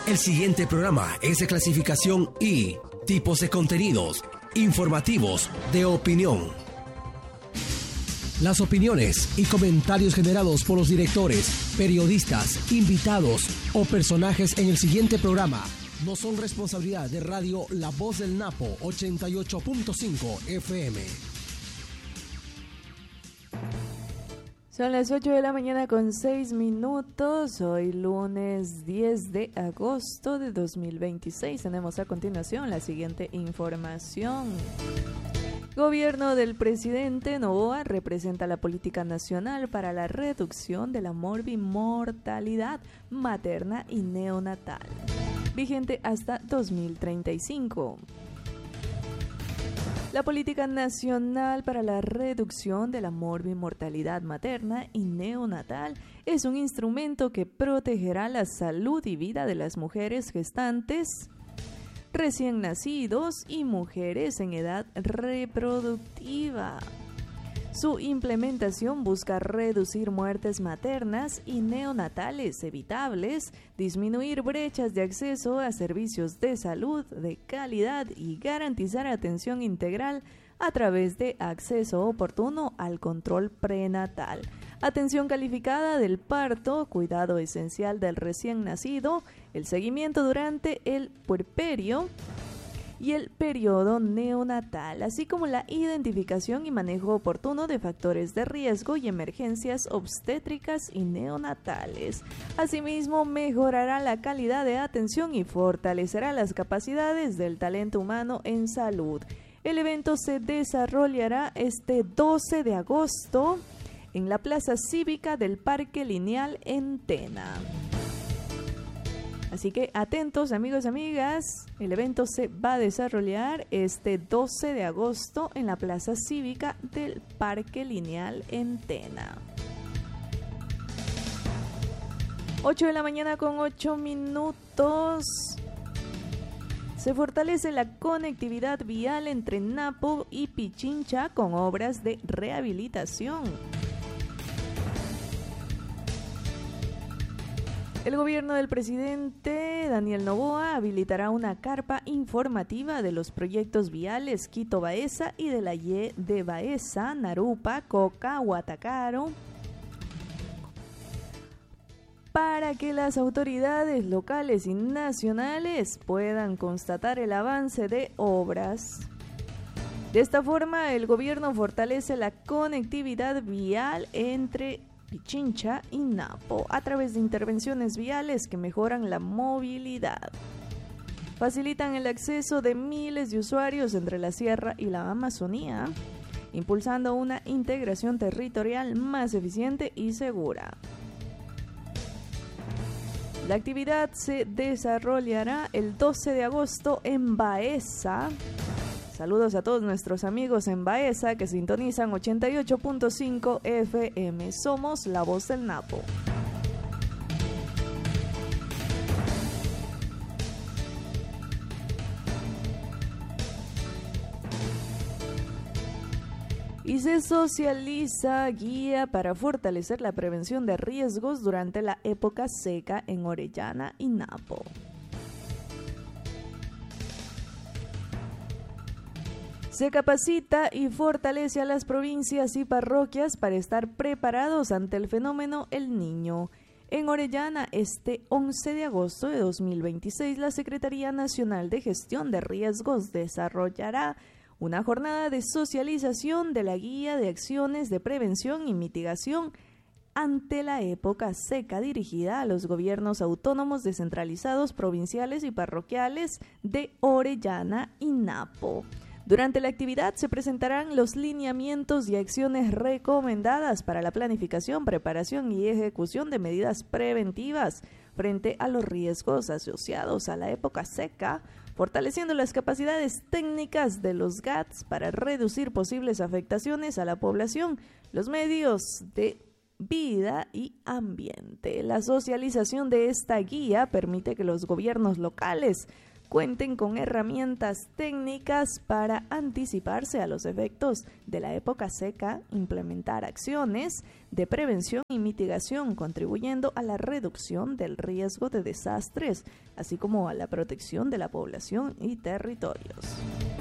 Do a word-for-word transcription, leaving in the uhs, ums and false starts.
El siguiente programa es de clasificación I, tipos de contenidos, informativos, de opinión. Las opiniones y comentarios generados por los directores, periodistas, invitados o personajes en el siguiente programa no son responsabilidad de Radio La Voz del Napo ochenta y ocho punto cinco F M. Son las ocho de la mañana con seis minutos, hoy lunes diez de agosto de dos mil veintiséis. Tenemos a continuación la siguiente información. Gobierno del presidente Noboa representa la política nacional para la reducción de la morbimortalidad materna y neonatal, vigente hasta dos mil treinta y cinco. La Política Nacional para la Reducción de la Morbimortalidad Materna y Neonatal es un instrumento que protegerá la salud y vida de las mujeres gestantes, recién nacidos y mujeres en edad reproductiva. Su implementación busca reducir muertes maternas y neonatales evitables, disminuir brechas de acceso a servicios de salud de calidad y garantizar atención integral a través de acceso oportuno al control prenatal, atención calificada del parto, cuidado esencial del recién nacido, el seguimiento durante el puerperio y el periodo neonatal, así como la identificación y manejo oportuno de factores de riesgo y emergencias obstétricas y neonatales. Asimismo, mejorará la calidad de atención y fortalecerá las capacidades del talento humano en salud. El evento se desarrollará este doce de agosto en la Plaza Cívica del Parque Lineal en Tena. Así que atentos, amigos y amigas, el evento se va a desarrollar este doce de agosto en la Plaza Cívica del Parque Lineal en Tena. ocho de la mañana con ocho minutos. Se fortalece la conectividad vial entre Napo y Pichincha con obras de rehabilitación. El gobierno del presidente Daniel Noboa habilitará una carpa informativa de los proyectos viales Quito-Baeza y de la Y de Baeza, Narupa, Coca, Huatacaro, para que las autoridades locales y nacionales puedan constatar el avance de obras. De esta forma, el gobierno fortalece la conectividad vial entre Pichincha y Napo a través de intervenciones viales que mejoran la movilidad, facilitan el acceso de miles de usuarios entre la sierra y la Amazonía, impulsando una integración territorial más eficiente y segura. La actividad se desarrollará el doce de agosto en Baeza. Saludos a todos nuestros amigos en Baeza que sintonizan ochenta y ocho punto cinco F M. Somos La Voz del Napo. Y se socializa guía para fortalecer la prevención de riesgos durante la época seca en Orellana y Napo. Se capacita y fortalece a las provincias y parroquias para estar preparados ante el fenómeno El Niño. En Orellana, este once de agosto de dos mil veintiséis, la Secretaría Nacional de Gestión de Riesgos desarrollará una jornada de socialización de la guía de acciones de prevención y mitigación ante la época seca dirigida a los gobiernos autónomos descentralizados, provinciales y parroquiales de Orellana y Napo. Durante la actividad se presentarán los lineamientos y acciones recomendadas para la planificación, preparación y ejecución de medidas preventivas frente a los riesgos asociados a la época seca, fortaleciendo las capacidades técnicas de los G A T S para reducir posibles afectaciones a la población, los medios de vida y ambiente. La socialización de esta guía permite que los gobiernos locales cuenten con herramientas técnicas para anticiparse a los efectos de la época seca, implementar acciones de prevención y mitigación, contribuyendo a la reducción del riesgo de desastres, así como a la protección de la población y territorios.